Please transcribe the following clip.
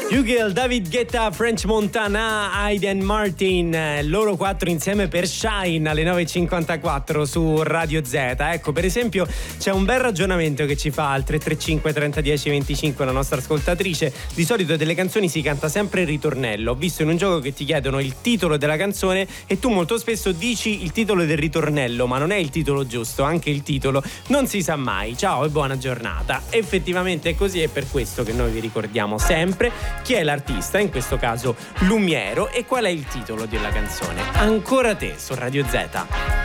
Hugel, David Guetta, French Montana, Aiden Martin, loro quattro insieme per Shine alle 9.54 su Radio Z. Ecco, per esempio c'è un bel ragionamento che ci fa al 335 30 10 25 la nostra ascoltatrice. Di solito delle canzoni si canta sempre il ritornello. Ho visto in un gioco che ti chiedono il titolo della canzone e tu molto spesso dici il titolo del ritornello, ma non è il titolo giusto, anche il titolo non si sa mai. Ciao e buona giornata. Effettivamente è così, è per questo che noi vi ricordiamo sempre chi è l'artista, in questo caso Lumiero, e qual è il titolo della canzone. Ancora te su Radio Z.